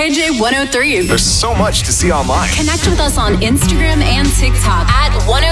KJ103. There's so much to see online. Connect with us on Instagram and TikTok at 103